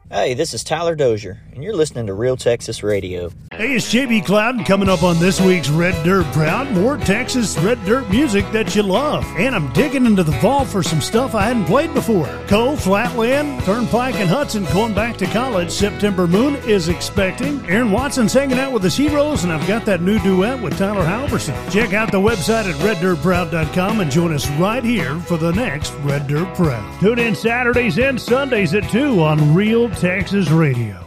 Hey, this is Tyler Dozier, and you're listening to Real Texas Radio. Hey, it's JB Cloud, and coming up on this week's Red Dirt Proud, more Texas Red Dirt music that you love. And I'm digging into the vault for some stuff I hadn't played before. Cole, Flatland, Turnpike, and Hudson going back to college. September Moon is expecting. Aaron Watson's hanging out with his heroes, and I've got that new duet with Tyler Halverson. Check out the website at reddirtproud.com and join us right here for the next Red Dirt Proud. Tune in Saturdays and Sundays at 2 on Real Texas Radio.